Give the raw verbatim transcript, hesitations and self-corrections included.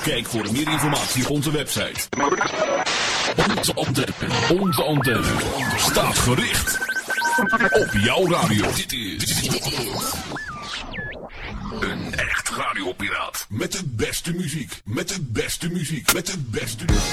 Kijk voor meer informatie op onze website. Onze antenne, onze antenne staat gericht op jouw radio. Dit is een echt radiopiraat. Met de beste muziek, met de beste muziek, met de beste muziek.